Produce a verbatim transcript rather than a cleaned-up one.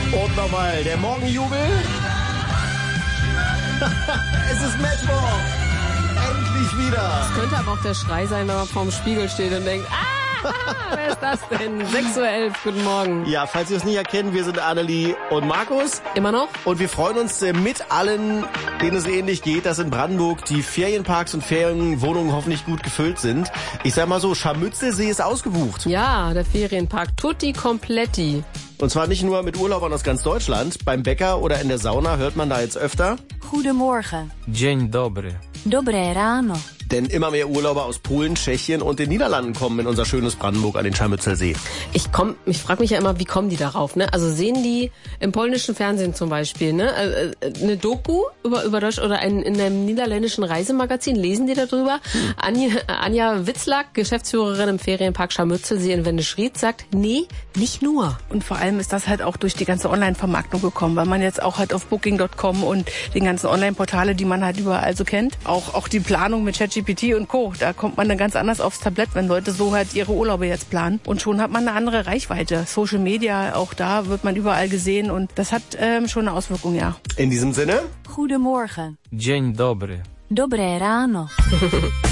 Und nochmal der Morgenjubel. Es ist Mittwoch. Endlich wieder. Das könnte aber auch der Schrei sein, wenn man vorm Spiegel steht und denkt, ah, wer ist das denn? sechs Uhr elf, guten Morgen. Ja, falls ihr es nicht erkennen, wir sind Annelie und Markus. Immer noch? Und wir freuen uns äh, mit allen, denen es ähnlich geht, dass in Brandenburg die Ferienparks und Ferienwohnungen hoffentlich gut gefüllt sind. Ich sag mal so, Scharmützelsee ist ausgebucht. Ja, der Ferienpark Tutti Kompletti. Und zwar nicht nur mit Urlaubern aus ganz Deutschland. Beim Bäcker oder in der Sauna hört man da jetzt öfter. Goedemorgen. Dzień dobry. Dobre rano. Denn immer mehr Urlauber aus Polen, Tschechien und den Niederlanden kommen in unser schönes Brandenburg an den Scharmützelsee. Ich komm, ich frage mich ja immer, wie kommen die darauf, ne? Also sehen die im polnischen Fernsehen zum Beispiel, ne, äh, eine Doku über über Deutsch oder ein, in einem niederländischen Reisemagazin, lesen die darüber? Hm. Anja, Anja Witzlack, Geschäftsführerin im Ferienpark Scharmützelsee in Wendischried, sagt, nee, nicht nur. Und vor allem ist das halt auch durch die ganze Online-Vermarktung gekommen, weil man jetzt auch halt auf Booking Punkt com und den ganzen Online-Portale, die man halt überall so kennt, auch auch die Planung mit ChatGPT und Co., da kommt man dann ganz anders aufs Tablett, wenn Leute so halt ihre Urlaube jetzt planen. Und schon hat man eine andere Reichweite. Social Media, auch da wird man überall gesehen und das hat ähm, schon eine Auswirkung, ja. In diesem Sinne. Goedemorgen. Dzień dobry. Dobre rano.